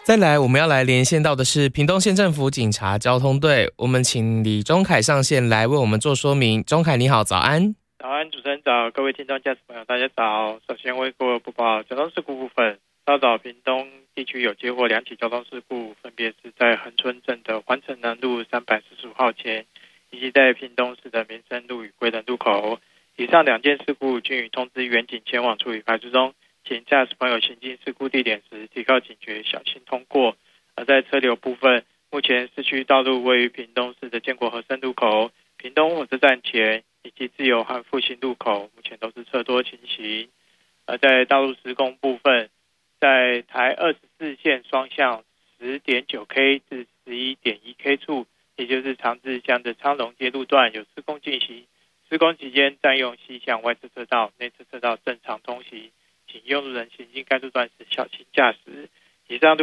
再来，我们要来连线到的是屏东县政府警察交通队，我们请李钟凯上线来为我们做说明。钟凯你好，早安。 早安，主持人早，各位听众驾驶朋友大家早。首先为各位播报交通事故部分，稍早屏东地区有接获2起交通事故，分别是在恒春镇的环城南路345号前，以及在屏东市的民生路与归仁路口。以上2件事故均已通知员警前往处理排除中，请驾驶朋友行经事故地点时提高警觉，小心通过。而在车流部分，目前市区道路位于屏东市的建国和生路口、屏东火车站前以及自由和复兴路口，目前都是车多情形。而在道路施工部分，在台24线双向 10.9K 至 11.1K 处，也就是长治乡的昌隆街路段有施工进行，施工期间占用西向外侧车道，内侧车道正常通行，请用路人行经该路段时小心驾驶。以上